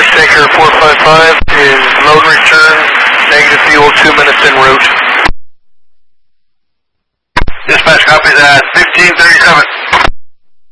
Taker 455 is load and return, negative fuel, 2 minutes en route. Dispatch copies at 1537.